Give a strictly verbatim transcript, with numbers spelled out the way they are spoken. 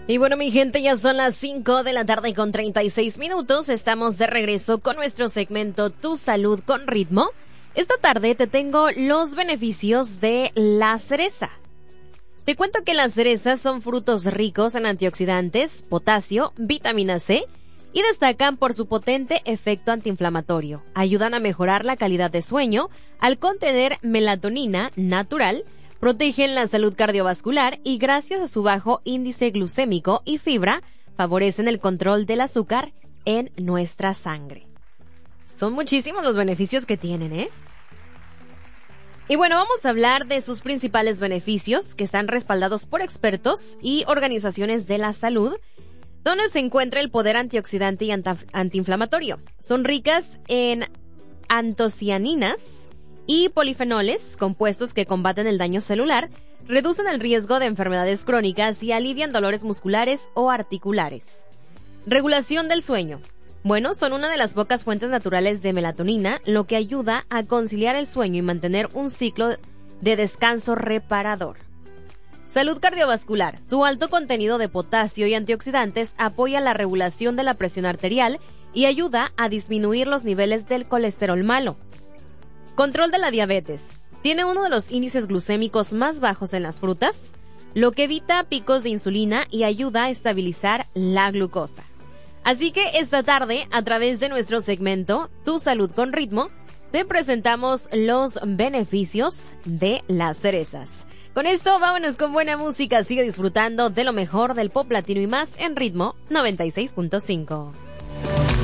Y bueno, mi gente, ya son las cinco de la tarde con treinta y seis minutos. Estamos de regreso con nuestro segmento Tu Salud con Ritmo. Esta tarde te tengo los beneficios de la cereza. Te cuento que las cerezas son frutos ricos en antioxidantes, potasio, vitamina C y destacan por su potente efecto antiinflamatorio. Ayudan a mejorar la calidad de sueño al contener melatonina natural, protegen la salud cardiovascular y gracias a su bajo índice glucémico y fibra, favorecen el control del azúcar en nuestra sangre. Son muchísimos los beneficios que tienen, ¿eh? Y bueno, vamos a hablar de sus principales beneficios que están respaldados por expertos y organizaciones de la salud, donde se encuentra el poder antioxidante y antiinflamatorio. Son ricas en antocianinas y polifenoles, compuestos que combaten el daño celular, reducen el riesgo de enfermedades crónicas y alivian dolores musculares o articulares. Regulación del sueño. Bueno, son una de las pocas fuentes naturales de melatonina, lo que ayuda a conciliar el sueño y mantener un ciclo de descanso reparador. Salud cardiovascular. Su alto contenido de potasio y antioxidantes apoya la regulación de la presión arterial y ayuda a disminuir los niveles del colesterol malo. Control de la diabetes. Tiene uno de los índices glucémicos más bajos en las frutas, lo que evita picos de insulina y ayuda a estabilizar la glucosa. Así que esta tarde, a través de nuestro segmento Tu Salud con Ritmo, te presentamos los beneficios de las cerezas. Con esto, vámonos con buena música. Sigue disfrutando de lo mejor del pop latino y más en Ritmo noventa y seis punto cinco.